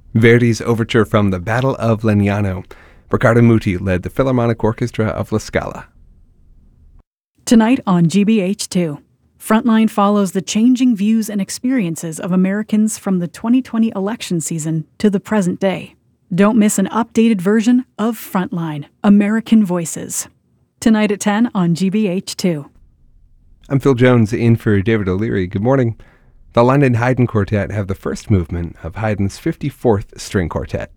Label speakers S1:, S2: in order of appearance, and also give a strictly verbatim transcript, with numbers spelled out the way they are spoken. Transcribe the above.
S1: Verdi's overture from The Battle of Legnano. Riccardo Muti led the Philharmonic Orchestra of La Scala.
S2: Tonight on G B H two, Frontline follows the changing views and experiences of Americans from the twenty twenty election season to the present day. Don't miss an updated version of Frontline, American Voices. Tonight at ten on G B H two.
S1: I'm Phil Jones in for David O'Leary. Good morning. The London Haydn Quartet have the first movement of Haydn's fifty-fourth String Quartet.